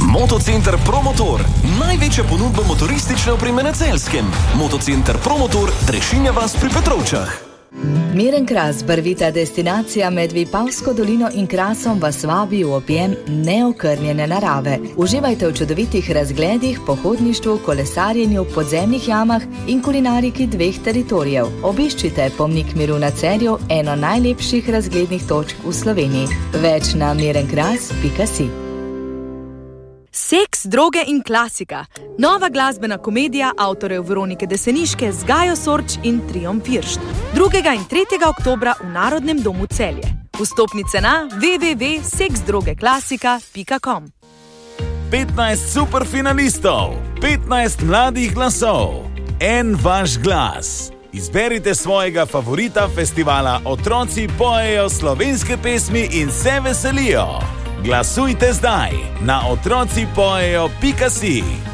Motocenter Promotor. Največja ponudba motoristične opreme na Celjskem. Motocenter Promotor, Trešinja vas pri Petrovčah. Miren Kras, barvita destinacija med Vipavsko dolino in Krasom, vas vabi v objem neokrnjene narave. Uživajte v čudovitih razgledih, pohodništvu, kolesarjenju, podzemnih jamah in kulinariki 2 teritorijev. Obiščite Pomnik miru na Celju, eno najlepših razglednih točk v Sloveniji. Več na mirenkras.si. Seks, droge in klasika. Nova glasbena komedija avtorjev Veronike Deseniške z Gajo Sorč in Triom Firšt. 2. in 3. oktobra v Narodnem domu Celje. Vstopnice na www.seksdrogeklasika.com. 15 superfinalistov, 15 mladih glasov, en vaš glas. Izberite svojega favorita festivala Otroci pojejo slovenske pesmi in se veselijo. Glasujte zdaj na otrocipojejo.si.